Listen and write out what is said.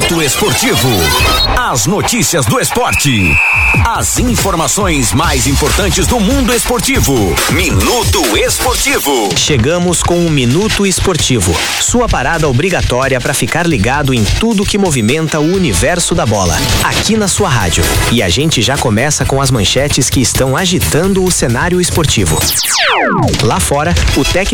Minuto Esportivo. As notícias do esporte. As informações mais importantes do mundo esportivo. Minuto Esportivo. Chegamos com o Minuto Esportivo. Sua parada obrigatória para ficar ligado em tudo que movimenta o universo da bola. Aqui na sua rádio. E a gente já começa com as manchetes que estão agitando o cenário esportivo. Lá fora, o técnico